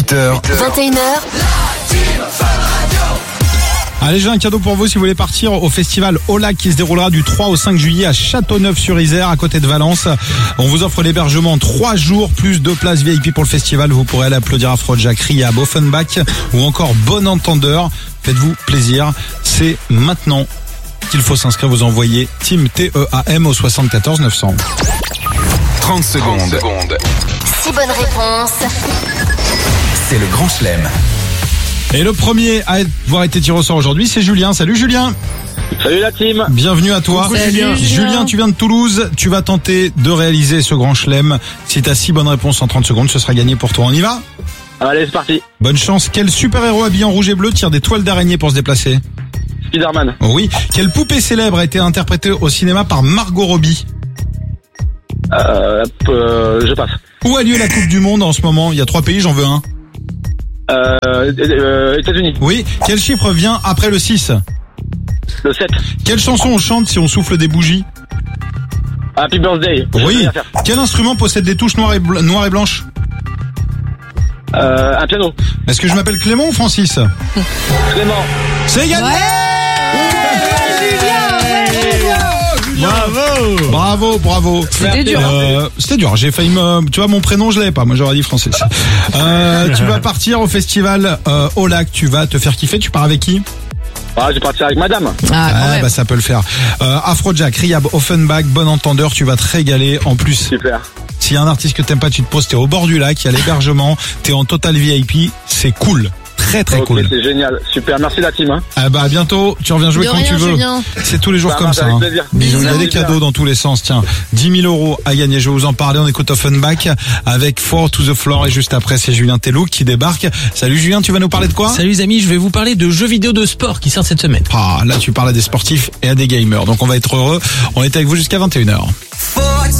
18h. 21h. Allez, j'ai un cadeau pour vous si vous voulez partir au festival Au Lac qui se déroulera du 3 au 5 juillet à Châteauneuf-sur-Isère, à côté de Valence. On vous offre l'hébergement 3 jours plus 2 places VIP pour le festival. Vous pourrez aller applaudir Afrojack, Rehab, Offenbach ou encore Bon Entendeur. Faites-vous plaisir. C'est maintenant qu'il faut s'inscrire. Vous envoyez Team TEAM au 74 900. 30 secondes. 6 bonnes réponses. C'est le Grand Chelem. Et le premier à avoir été tiré au sort aujourd'hui, c'est Julien. Salut Julien. Salut la team. Bienvenue à toi. Salut, Julien, tu viens de Toulouse. Tu vas tenter de réaliser ce Grand Chelem. Si tu as 6 bonnes réponses en 30 secondes, ce sera gagné pour toi. On y va ? Allez, c'est parti. Bonne chance. Quel super-héros habillé en rouge et bleu tire des toiles d'araignée pour se déplacer ? Spider-Man. Oui. Quelle poupée célèbre a été interprétée au cinéma par Margot Robbie ? Je passe. Où a lieu la Coupe du Monde en ce moment ? Il y a 3 pays, j'en veux un. États-Unis. Oui. Quel chiffre vient après le 6 ? Le 7. Quelle chanson on chante si on souffle des bougies ? Happy Birthday. Oui. Rien à faire. Quel instrument possède des touches noires et blanches ? Un piano. Est-ce que je m'appelle Clément ou Francis ? Clément. C'est gagné. Bravo. C'était dur. C'était dur. J'ai failli tu vois, mon prénom, je l'avais pas. Moi, j'aurais dit Francis. Tu vas partir au festival Au Lac. Tu vas te faire kiffer. Tu pars avec qui ? Ah, je vais partir avec madame. Ah, quand même. Bah, ça peut le faire. Afrojack, Rehab, Offenbach, Bon Entendeur. Tu vas te régaler. En plus, Super. s'il y a un artiste que t'aimes pas, tu te poses. T'es au bord du lac. Il y a l'hébergement. T'es en total VIP. C'est cool. Très Ok, cool. c'est génial. Super. Merci la team. Ah bah à bientôt, tu reviens jouer De quand rien, tu veux. Julien. C'est tous les jours Ça comme marche, ça. avec plaisir. Bisous. Il y a des Bisous. cadeaux dans tous les sens. Tiens, 10 000 euros à gagner. Je vais vous en parler. On écoute Offenbach avec Four to the Floor et juste après c'est Julien Tellou qui débarque. Salut Julien, tu vas nous parler de quoi ? Salut les amis, je vais vous parler de jeux vidéo de sport qui sortent cette semaine. Ah là tu parles à des sportifs et à des gamers. Donc on va être heureux. On est avec vous jusqu'à 21h.